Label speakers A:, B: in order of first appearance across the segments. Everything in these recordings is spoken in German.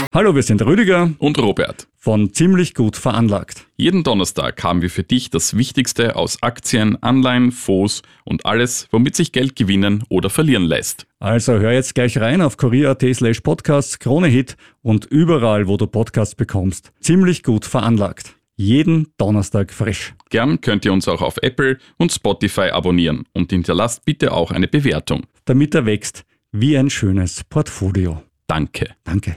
A: Hallo, wir sind Rüdiger
B: und Robert
A: von Ziemlich gut veranlagt.
B: Jeden Donnerstag haben wir für dich das Wichtigste aus Aktien, Anleihen, Fonds und alles, womit sich Geld gewinnen oder verlieren lässt.
A: Also hör jetzt gleich rein auf kurier.at/podcasts, Kronehit und überall, wo du Podcasts bekommst. Ziemlich gut veranlagt. Jeden Donnerstag frisch.
B: Gern könnt ihr uns auch auf Apple und Spotify abonnieren und hinterlasst bitte auch eine Bewertung.
A: Damit er wächst wie ein schönes Portfolio.
B: Danke.
A: Danke.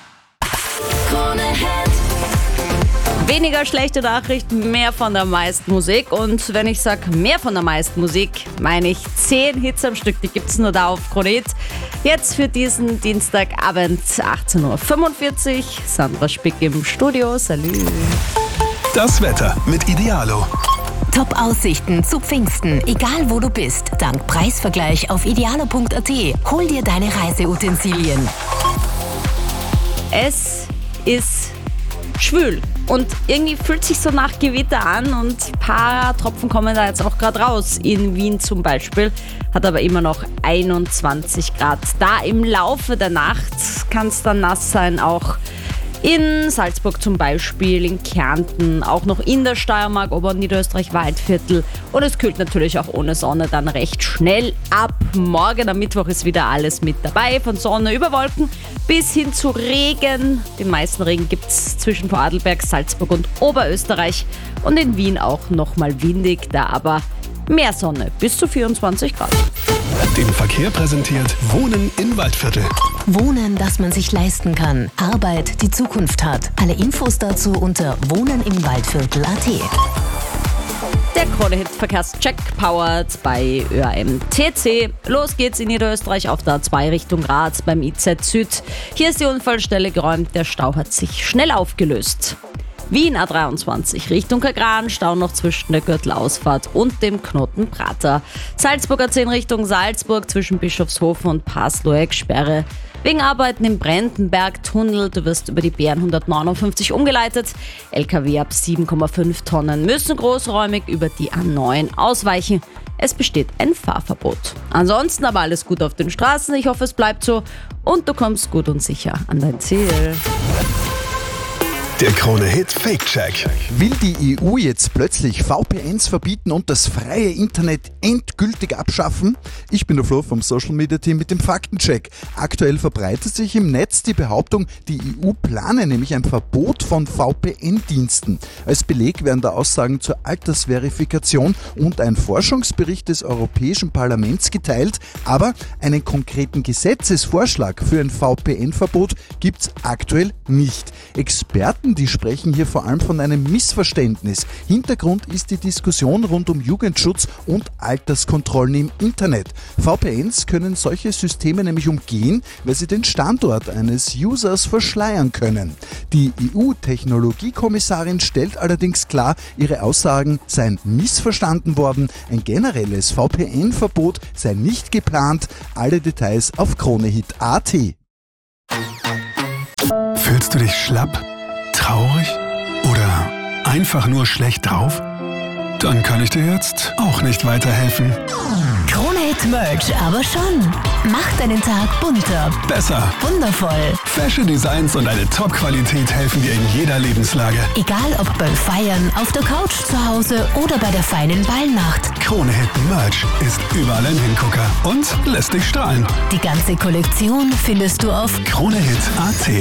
C: Weniger schlechte Nachrichten, mehr von der meisten Musik. Und wenn ich sage mehr von der meisten Musik, meine ich 10 Hits am Stück. Die gibt es nur da auf Kronehit. Jetzt für diesen Dienstagabend 18.45 Uhr. Sandra Spick im Studio. Salü.
D: Das Wetter mit Idealo.
E: Top-Aussichten zu Pfingsten, egal wo du bist. Dank Preisvergleich auf idealo.at. Hol dir deine Reiseutensilien.
C: Es ist schwül und irgendwie fühlt sich so nach Gewitter an und ein paar Tropfen kommen da jetzt auch gerade raus. In Wien zum Beispiel hat aber immer noch 21 Grad. Da im Laufe der Nacht kann es dann nass sein, auch in Salzburg zum Beispiel, in Kärnten, auch noch in der Steiermark, Oberniederösterreich, Waldviertel. Und es kühlt natürlich auch ohne Sonne dann recht schnell ab. Morgen am Mittwoch ist wieder alles mit dabei, von Sonne über Wolken bis hin zu Regen. Den meisten Regen gibt es zwischen Vorarlberg, Salzburg und Oberösterreich. Und in Wien auch nochmal windig, da aber mehr Sonne, bis zu 24 Grad.
D: Den Verkehr präsentiert Wohnen in Waldviertel.
E: Wohnen, das man sich leisten kann. Arbeit, die Zukunft hat. Alle Infos dazu unter wohnenimwaldviertel.at.
C: Der Kronehit-Verkehrscheck powered bei ÖAMTC. Los geht's in Niederösterreich auf der A2 Richtung Graz beim IZ Süd. Hier ist die Unfallstelle geräumt, der Stau hat sich schnell aufgelöst. Wien A23 Richtung Kagran, Stau noch zwischen der Gürtelausfahrt und dem Knoten Prater. Salzburg A10 Richtung Salzburg zwischen Bischofshofen und Pasloeck Sperre. Wegen Arbeiten im Brandenberg-Tunnel, du wirst über die BR 159 umgeleitet. LKW ab 7,5 Tonnen müssen großräumig über die A9 ausweichen. Es besteht ein Fahrverbot. Ansonsten aber alles gut auf den Straßen, ich hoffe es bleibt so und du kommst gut und sicher an dein Ziel.
D: Der Kronehit Fake Check.
F: Will die EU jetzt plötzlich VPNs verbieten und das freie Internet endgültig abschaffen? Ich bin der Flo vom Social Media Team mit dem Faktencheck. Aktuell verbreitet sich im Netz die Behauptung, die EU plane nämlich ein Verbot von VPN-Diensten. Als Beleg werden da Aussagen zur Altersverifikation und ein Forschungsbericht des Europäischen Parlaments geteilt, aber einen konkreten Gesetzesvorschlag für ein VPN-Verbot gibt's aktuell nicht. Experten, die sprechen hier vor allem von einem Missverständnis. Hintergrund ist die Diskussion rund um Jugendschutz und Alterskontrollen im Internet. VPNs können solche Systeme nämlich umgehen, weil sie den Standort eines Users verschleiern können. Die EU-Technologiekommissarin stellt allerdings klar, ihre Aussagen seien missverstanden worden. Ein generelles VPN-Verbot sei nicht geplant. Alle Details auf Kronehit.at.
D: Fühlst du dich schlapp, traurig oder einfach nur schlecht drauf? Dann kann ich dir jetzt auch nicht weiterhelfen.
E: Kronehit Merch aber schon. Macht deinen Tag bunter,
D: Besser.
E: wundervoll.
D: Fashion Designs und eine Top-Qualität helfen dir in jeder Lebenslage.
E: Egal ob beim Feiern, auf der Couch zu Hause oder bei der feinen Ballnacht.
D: Kronehit Merch ist überall ein Hingucker und lässt dich strahlen.
E: Die ganze Kollektion findest du auf
D: Kronehit.at.